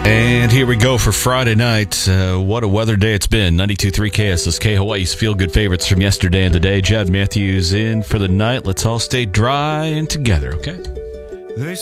And here we go for Friday night. What a weather day it's been. 92.3 KSSK, Hawaii's feel-good favorites from yesterday and today. Chad Matthews in for the night. Let's all stay dry and together, okay?